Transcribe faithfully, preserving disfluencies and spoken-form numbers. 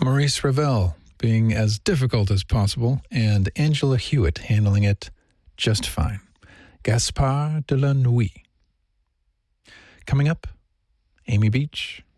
Maurice Ravel being as difficult as possible, and Angela Hewitt handling it just fine. Gaspard de la Nuit. Coming up, Amy Beach,